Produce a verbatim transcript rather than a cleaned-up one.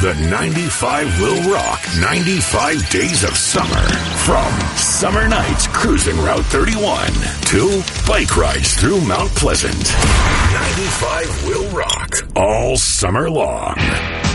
The ninety-five will rock ninety-five days of summer. From summer nights cruising Route thirty-one to bike rides through Mount Pleasant. ninety-five will rock all summer long.